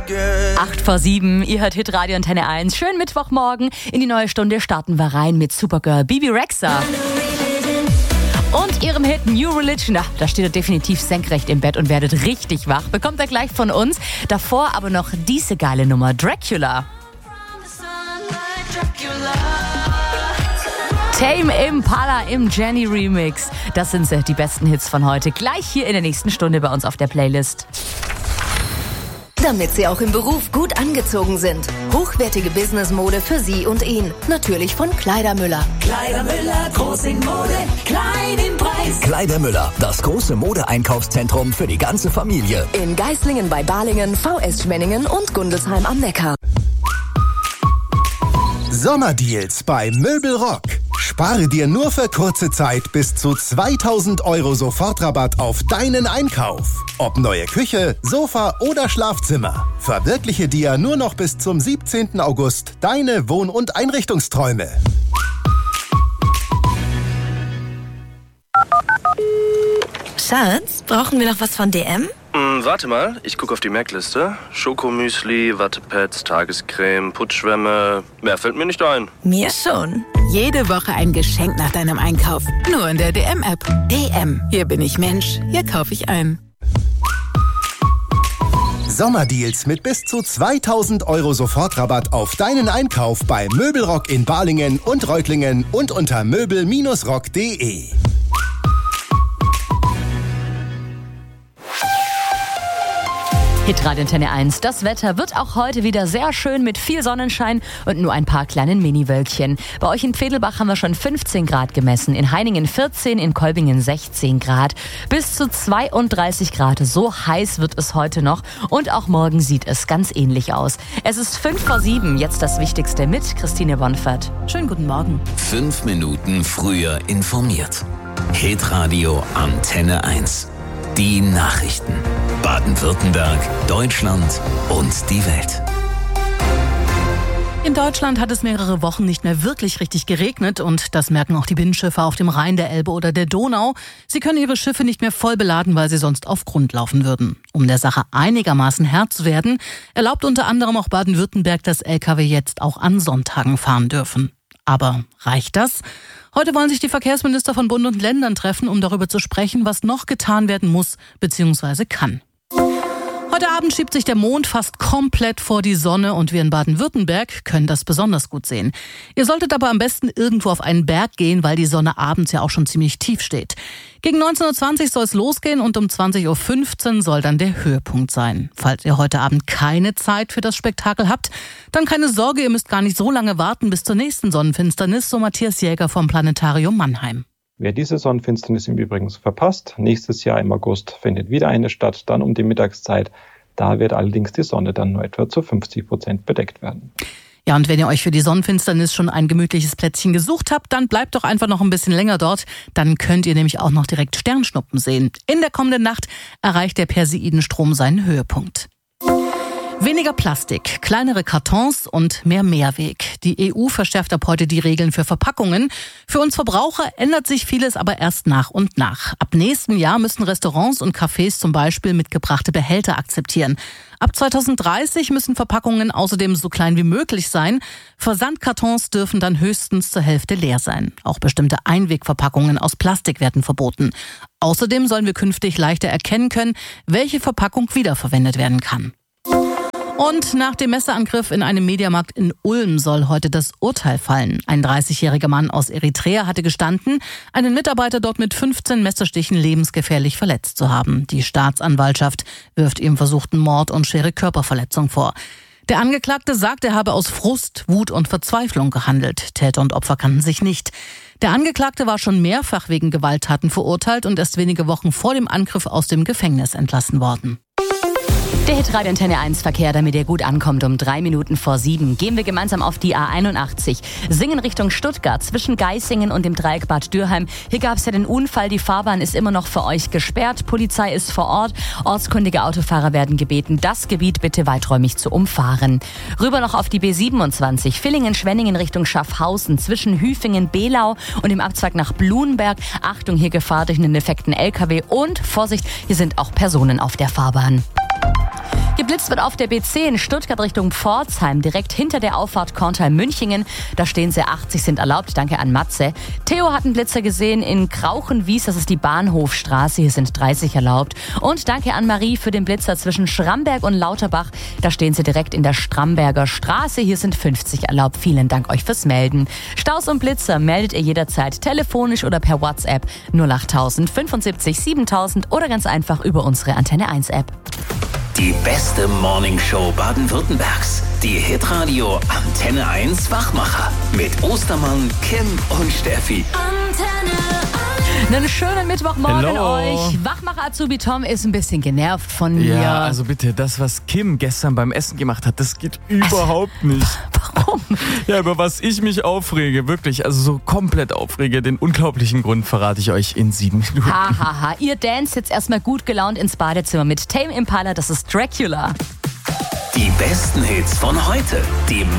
8:07, ihr hört Hitradio Antenne 1. Schönen Mittwochmorgen. In die neue Stunde starten wir rein mit Supergirl Bebe Rexha. Und ihrem Hit New Religion. Da steht er definitiv senkrecht im Bett und werdet richtig wach. Bekommt er gleich von uns. Davor aber noch diese geile Nummer, Dracula. Tame Impala im Jenny Remix. Das sind sie, die besten Hits von heute. Gleich hier in der nächsten Stunde bei uns auf der Playlist. Damit Sie auch im Beruf gut angezogen sind. Hochwertige Businessmode für Sie und ihn. Natürlich von Kleidermüller. Kleidermüller, groß in Mode, klein im Preis. Kleidermüller, das große Modeeinkaufszentrum für die ganze Familie. In Geislingen bei Balingen, VS Schwenningen und Gundelsheim am Neckar. Sommerdeals bei Möbelrock. Spare dir nur für kurze Zeit bis zu 2.000 € Sofortrabatt auf deinen Einkauf. Ob neue Küche, Sofa oder Schlafzimmer. Verwirkliche dir nur noch bis zum 17. August deine Wohn- und Einrichtungsträume. Schatz, brauchen wir noch was von DM? Warte mal, ich gucke auf die Merkliste. Schokomüsli, Wattepads, Tagescreme, Putzschwämme. Mehr fällt mir nicht ein. Mir schon. Jede Woche ein Geschenk nach deinem Einkauf. Nur in der DM-App. DM. Hier bin ich Mensch. Hier kaufe ich ein. Sommerdeals mit bis zu 2.000 € Sofortrabatt auf deinen Einkauf bei Möbelrock in Balingen und Reutlingen und unter möbel-rock.de. Hitradio Antenne 1. Das Wetter wird auch heute wieder sehr schön mit viel Sonnenschein und nur ein paar kleinen Mini-Wölkchen. Bei euch in Pfedelbach haben wir schon 15 Grad gemessen, in Heiningen 14, in Kolbingen 16 Grad. Bis zu 32 Grad, so heiß wird es heute noch und auch morgen sieht es ganz ähnlich aus. Es ist 5:07, jetzt das Wichtigste mit Christine Bonfert. Schönen guten Morgen. 5 Minuten früher informiert. Hitradio Antenne 1. Die Nachrichten. Baden-Württemberg, Deutschland und die Welt. In Deutschland hat es mehrere Wochen nicht mehr wirklich richtig geregnet und das merken auch die Binnenschiffer auf dem Rhein, der Elbe oder der Donau. Sie können ihre Schiffe nicht mehr voll beladen, weil sie sonst auf Grund laufen würden. Um der Sache einigermaßen Herr zu werden, erlaubt unter anderem auch Baden-Württemberg, dass Lkw jetzt auch an Sonntagen fahren dürfen. Aber reicht das? Heute wollen sich die Verkehrsminister von Bund und Ländern treffen, um darüber zu sprechen, was noch getan werden muss bzw. kann. Heute Abend schiebt sich der Mond fast komplett vor die Sonne und wir in Baden-Württemberg können das besonders gut sehen. Ihr solltet aber am besten irgendwo auf einen Berg gehen, weil die Sonne abends ja auch schon ziemlich tief steht. Gegen 19:20 Uhr soll es losgehen und um 20:15 Uhr soll dann der Höhepunkt sein. Falls ihr heute Abend keine Zeit für das Spektakel habt, dann keine Sorge, ihr müsst gar nicht so lange warten bis zur nächsten Sonnenfinsternis, so Matthias Jäger vom Planetarium Mannheim. Wer diese Sonnenfinsternis im Übrigen verpasst, nächstes Jahr im August findet wieder eine statt, dann um die Mittagszeit. Da wird allerdings die Sonne dann nur etwa zu 50% bedeckt werden. Ja, und wenn ihr euch für die Sonnenfinsternis schon ein gemütliches Plätzchen gesucht habt, dann bleibt doch einfach noch ein bisschen länger dort. Dann könnt ihr nämlich auch noch direkt Sternschnuppen sehen. In der kommenden Nacht erreicht der Perseidenstrom seinen Höhepunkt. Weniger Plastik, kleinere Kartons und mehr Mehrweg. Die EU verschärft ab heute die Regeln für Verpackungen. Für uns Verbraucher ändert sich vieles aber erst nach und nach. Ab nächstem Jahr müssen Restaurants und Cafés zum Beispiel mitgebrachte Behälter akzeptieren. Ab 2030 müssen Verpackungen außerdem so klein wie möglich sein. Versandkartons dürfen dann höchstens zur Hälfte leer sein. Auch bestimmte Einwegverpackungen aus Plastik werden verboten. Außerdem sollen wir künftig leichter erkennen können, welche Verpackung wiederverwendet werden kann. Und nach dem Messerangriff in einem Mediamarkt in Ulm soll heute das Urteil fallen. Ein 30-jähriger Mann aus Eritrea hatte gestanden, einen Mitarbeiter dort mit 15 Messerstichen lebensgefährlich verletzt zu haben. Die Staatsanwaltschaft wirft ihm versuchten Mord und schwere Körperverletzung vor. Der Angeklagte sagt, er habe aus Frust, Wut und Verzweiflung gehandelt. Täter und Opfer kannten sich nicht. Der Angeklagte war schon mehrfach wegen Gewalttaten verurteilt und erst wenige Wochen vor dem Angriff aus dem Gefängnis entlassen worden. Der Hitradio Antenne 1 Verkehr, damit ihr gut ankommt, um 7:03. Gehen wir gemeinsam auf die A81. Singen Richtung Stuttgart zwischen Geisingen und dem Dreieck Bad Dürheim. Hier gab es ja den Unfall. Die Fahrbahn ist immer noch für euch gesperrt. Polizei ist vor Ort. Ortskundige Autofahrer werden gebeten, das Gebiet bitte weiträumig zu umfahren. Rüber noch auf die B27. Villingen-Schwenningen Richtung Schaffhausen zwischen Hüfingen, Belau und dem Abzweig nach Blunberg. Achtung, hier Gefahr durch einen defekten LKW und Vorsicht, hier sind auch Personen auf der Fahrbahn. Geblitzt wird auf der B10 in Stuttgart Richtung Pforzheim, direkt hinter der Auffahrt Korntal-Münchingen. Da stehen sie, 80 sind erlaubt, danke an Matze. Theo hat einen Blitzer gesehen in Krauchenwies, das ist die Bahnhofstraße, hier sind 30 erlaubt. Und danke an Marie für den Blitzer zwischen Schramberg und Lauterbach. Da stehen sie direkt in der Stramberger Straße, hier sind 50 erlaubt. Vielen Dank euch fürs Melden. Staus und Blitzer meldet ihr jederzeit telefonisch oder per WhatsApp 08000 75 7000 oder ganz einfach über unsere Antenne 1 App. Die beste Morningshow Baden-Württembergs. Die Hitradio Antenne 1 Wachmacher. Mit Ostermann, Kim und Steffi. Antenne 1. Einen schönen Mittwochmorgen Hello. euch. Wachmacher-Azubi Tom ist ein bisschen genervt von mir. Ja, also bitte, das, was Kim gestern beim Essen gemacht hat, das geht überhaupt nicht. Warum? Ja, über was ich mich aufrege, wirklich, also so komplett aufrege, den unglaublichen Grund verrate ich euch in 7 Minuten. Hahaha, ihr danced jetzt erstmal gut gelaunt ins Badezimmer mit Tame Impala, das ist Dracula. Die besten Hits von heute. Die